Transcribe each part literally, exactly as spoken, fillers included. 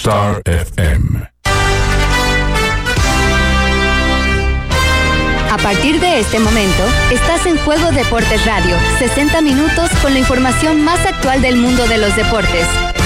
Star F M. A partir de este momento, estás en Juego Deportes Radio, sesenta minutos con la información más actual del mundo de los deportes.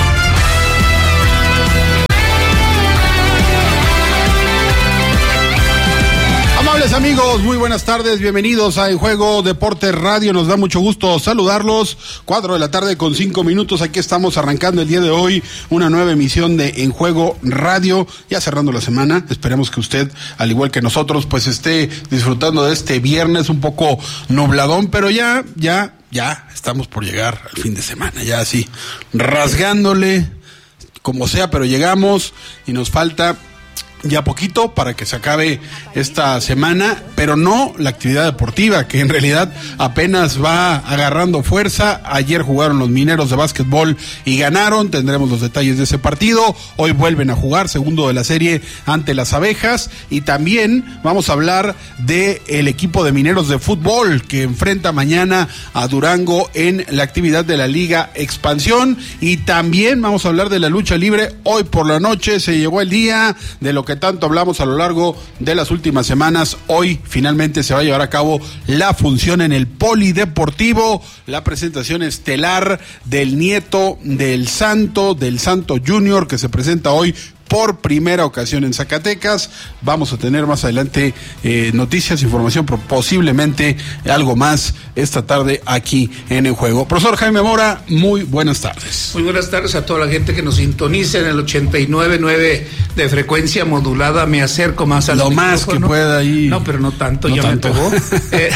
Amables amigos, muy buenas tardes, bienvenidos a En Juego Deportes Radio, nos da mucho gusto saludarlos, cuatro de la tarde con cinco minutos, aquí estamos arrancando el día de hoy una nueva emisión de En Juego Radio, ya cerrando la semana, esperemos que usted, al igual que nosotros, pues esté disfrutando de este viernes un poco nubladón, pero ya, ya, ya estamos por llegar al fin de semana, ya así, rasgándole, como sea, pero llegamos y nos falta ya poquito para que se acabe esta semana, pero no la actividad deportiva, que en realidad apenas va agarrando fuerza. Ayer jugaron los Mineros de básquetbol y ganaron, tendremos los detalles de ese partido. Hoy vuelven a jugar, segundo de la serie ante las Abejas, y también vamos a hablar de el equipo de Mineros de fútbol que enfrenta mañana a Durango en la actividad de la Liga Expansión, y también vamos a hablar de la lucha libre. Hoy por la noche se llegó el día de lo que tanto hablamos a lo largo de las últimas semanas. Hoy finalmente se va a llevar a cabo la función en el Polideportivo, la presentación estelar del nieto del Santo, del Santo Junior, que se presenta hoy por primera ocasión en Zacatecas. Vamos a tener más adelante eh, noticias, información, pero posiblemente algo más esta tarde aquí en El Juego. Profesor Jaime Mora, muy buenas tardes. Muy buenas tardes a toda la gente que nos sintoniza en el ochenta y nueve punto nueve de frecuencia modulada. Me acerco más al Lo micrófono. más que pueda ahí. No, pero no tanto, no ya tanto. me pegó. eh,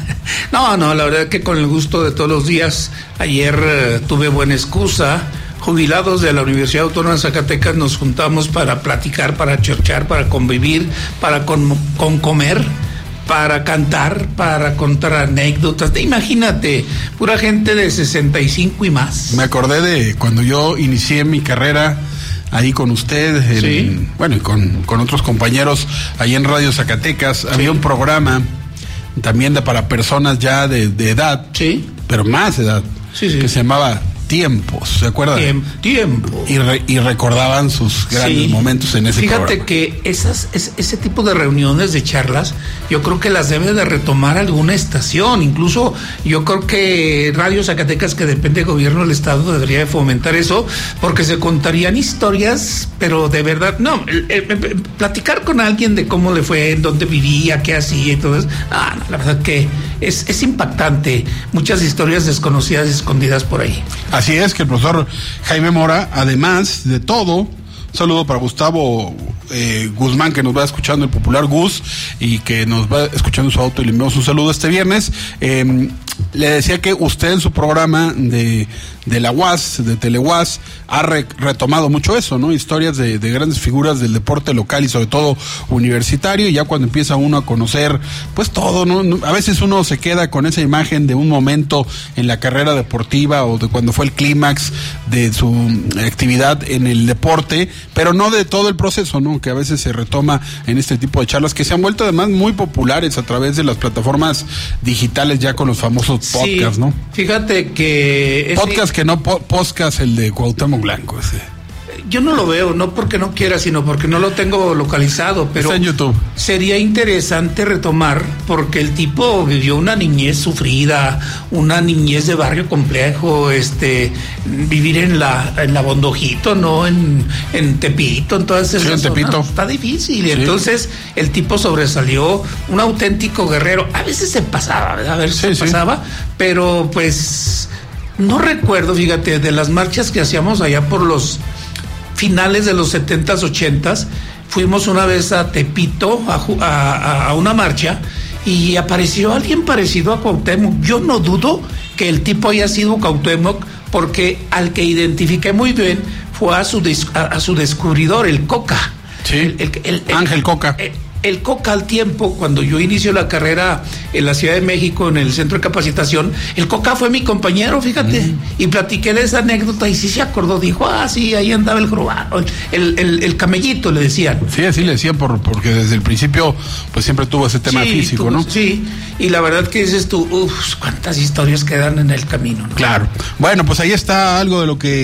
no, no, la verdad que con el gusto de todos los días. Ayer eh, tuve buena excusa. Jubilados de la Universidad Autónoma de Zacatecas nos juntamos para platicar, para chorchar, para convivir, para con, con comer, para cantar, para contar anécdotas. Imagínate, pura gente de sesenta y cinco y más. Me acordé de cuando yo inicié mi carrera ahí con usted, en, ¿Sí? bueno, y con, con otros compañeros ahí en Radio Zacatecas. Sí. Había un programa también de para personas ya de, de edad, sí, pero más edad, sí, sí, que se llamaba Tiempos, ¿se acuerdan? Tiemp, tiempo. Y, re, y recordaban sus grandes sí. momentos en ese Fíjate programa. que esas, es, ese tipo de reuniones, de charlas, yo creo que las debe de retomar alguna estación. Incluso yo creo que Radio Zacatecas, que depende del gobierno del estado, debería de fomentar eso, porque se contarían historias, pero de verdad, no, el, el, el, platicar con alguien de cómo le fue, dónde vivía, qué hacía y todo eso, no, no, la verdad que es, es impactante. Muchas historias desconocidas, escondidas por ahí. Así es, que el profesor Jaime Mora, además de todo, un saludo para Gustavo eh, Guzmán, que nos va escuchando, el popular Gus, y que nos va escuchando en su auto, y le enviamos un saludo este viernes. Eh, le decía que usted en su programa de, de la U A S, de Tele U A S, ha re, retomado mucho eso, ¿no? Historias de, de grandes figuras del deporte local y sobre todo universitario, y ya cuando empieza uno a conocer, pues todo, ¿no? A veces uno se queda con esa imagen de un momento en la carrera deportiva o de cuando fue el clímax de su actividad en el deporte, pero no de todo el proceso, ¿no? Que a veces se retoma en este tipo de charlas que se han vuelto además muy populares a través de las plataformas digitales, ya con los famosos podcasts, sí, ¿no? Fíjate que... Ese... Podcast que no, po podcast el de Cuauhtémoc Blanco, ese. Yo no lo veo, no porque no quiera, sino porque no lo tengo localizado, pero está en YouTube. Sería interesante retomar, porque el tipo vivió una niñez sufrida, una niñez de barrio complejo, este, vivir en la, en la Bondojito, ¿no? En, en Tepito, en todas esas sí, en Tepito. zonas, está difícil, sí. Entonces el tipo sobresalió, un auténtico guerrero, a veces se pasaba, ¿verdad? A ver si sí, se sí. pasaba, pero pues no recuerdo, fíjate, de las marchas que hacíamos allá por los finales de los setentas, ochentas, fuimos una vez a Tepito a, a, a una marcha y apareció alguien parecido a Cuauhtémoc. Yo no dudo que el tipo haya sido Cuauhtémoc, porque al que identifiqué muy bien fue a su, a, a su descubridor, el Coca. Sí, el, el, el, el, Ángel Coca. El, el Coca, al tiempo, cuando yo inicio la carrera en la Ciudad de México, en el centro de capacitación, el Coca fue mi compañero, fíjate, mm. y platiqué de esa anécdota y sí se acordó, dijo, ah, sí, ahí andaba el jorobado, el, el, el camellito, le decían. Sí, así le decían, por, porque desde el principio, pues siempre tuvo ese tema sí, físico, tuvo, ¿no? Sí, y la verdad que dices tú, uff, cuántas historias quedan en el camino, ¿no? Claro. Bueno, pues ahí está algo de lo que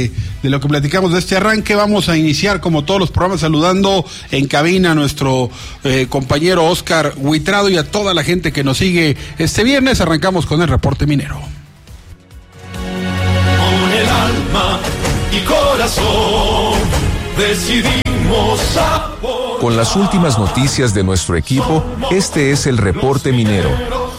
de lo que platicamos de este arranque. Vamos a iniciar como todos los programas saludando en cabina a nuestro eh, compañero Oscar Huitrado y a toda la gente que nos sigue este viernes. Arrancamos con el reporte minero. Con el alma y corazón decidimos apoyar. Con las últimas noticias de nuestro equipo, este es el reporte minero.